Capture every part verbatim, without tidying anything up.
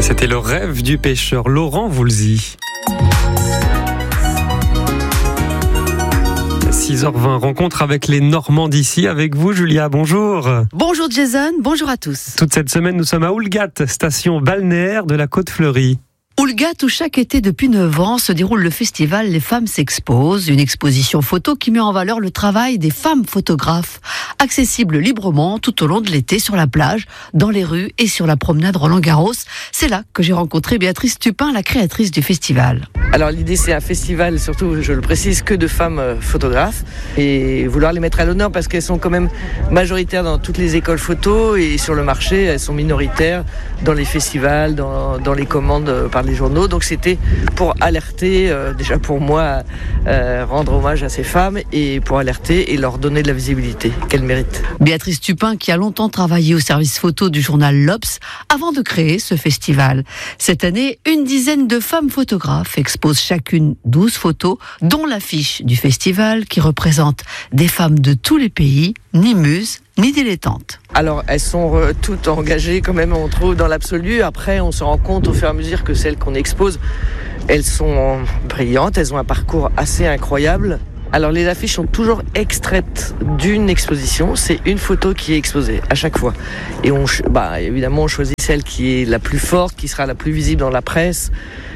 C'était le rêve du pêcheur Laurent Voulzy. six heures vingt, rencontre avec les Normands d'ici. Avec vous, Julia, bonjour. Bonjour Jason, bonjour à tous. Toute cette semaine, nous sommes à Oulgat, station balnéaire de la Côte-Fleurie. Oulgat, où chaque été depuis neuf ans se déroule le festival Les Femmes s'exposent, une exposition photo qui met en valeur le travail des femmes photographes, accessible librement tout au long de l'été sur la plage, dans les rues et sur la promenade Roland-Garros. C'est là que j'ai rencontré Béatrice Tupin, la créatrice du festival. Alors l'idée, c'est un festival, surtout je le précise, que de femmes photographes, et vouloir les mettre à l'honneur parce qu'elles sont quand même majoritaires dans toutes les écoles photo, et sur le marché elles sont minoritaires dans les festivals, dans, dans les commandes par les journaux. Donc c'était pour alerter, euh, déjà pour moi, euh, rendre hommage à ces femmes, et pour alerter et leur donner de la visibilité qu'elles méritent. Béatrice Tupin, qui a longtemps travaillé au service photo du journal L'Obs avant de créer ce festival. Cette année, une dizaine de femmes photographes exposent chacune douze photos, dont l'affiche du festival qui représente des femmes de tous les pays, ni muses, ni dilettantes. Alors elles sont euh, toutes engagées quand même, on trouve, dans l'absolu. Après on se rend compte au fur et à mesure que celles qu'on expose, elles sont brillantes, elles ont un parcours assez incroyable. Alors les affiches sont toujours extraites d'une exposition, c'est une photo qui est exposée à chaque fois. Et on, bah, évidemment on choisit celle qui est la plus forte, qui sera la plus visible dans la presse,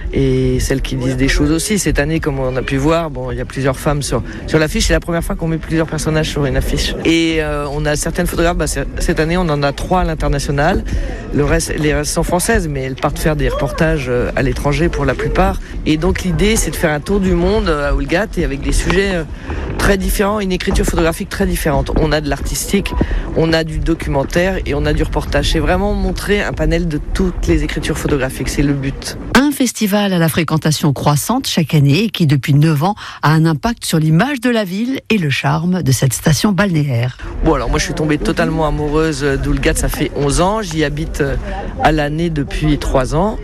et celles qui disent des choses aussi. Cette année, comme on a pu voir, bon, il y a plusieurs femmes sur, sur l'affiche. C'est la première fois qu'on met plusieurs personnages sur une affiche. Et euh, on a certaines photographes, bah, cette année on en a trois à l'international. Le reste, les restes sont françaises, mais elles partent faire des reportages à l'étranger pour la plupart. Et donc l'idée, c'est de faire un tour du monde à Oulgat, et avec des sujets très différents, une écriture photographique très différente. On a de l'artistique, on a du documentaire et on a du reportage. C'est vraiment montrer un panel de toutes les écritures photographiques, c'est le but. Un festival à la fréquentation croissante chaque année et qui, depuis neuf ans, a un impact sur l'image de la ville et le charme de cette station balnéaire. Bon, alors moi je suis tombée totalement amoureuse d'Oulgat, ça fait onze ans. J'y habite à l'année depuis trois ans.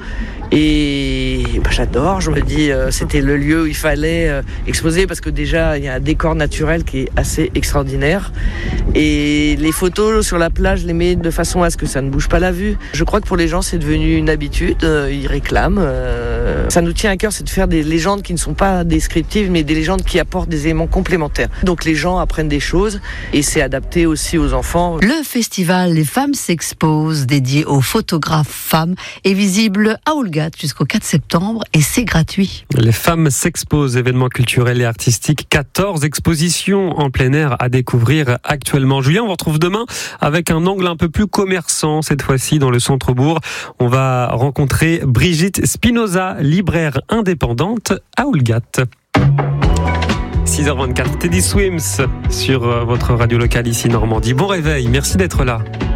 Et bah, j'adore, je me dis euh, c'était le lieu où il fallait euh, exposer, parce que déjà il y a un décor naturel qui est assez extraordinaire, et les photos sur la plage, je les mets de façon à ce que ça ne bouge pas la vue. Je crois que pour les gens c'est devenu une habitude, euh, ils réclament, euh, ça nous tient à cœur, c'est de faire des légendes qui ne sont pas descriptives mais des légendes qui apportent des éléments complémentaires. Donc les gens apprennent des choses et c'est adapté aussi aux enfants. Le festival Les Femmes s'exposent, dédié aux photographes femmes, est visible à Oulgat jusqu'au quatre septembre, et c'est gratuit. Les Femmes s'exposent, événements culturels et artistiques, quatorze expositions en plein air à découvrir actuellement. Julien, on vous retrouve demain avec un angle un peu plus commerçant, cette fois-ci dans le centre-bourg. On va rencontrer Brigitte Spinoza, libraire indépendante à Oulgat. six heures vingt-quatre, Teddy Swims sur votre radio locale ici Normandie. Bon réveil, merci d'être là.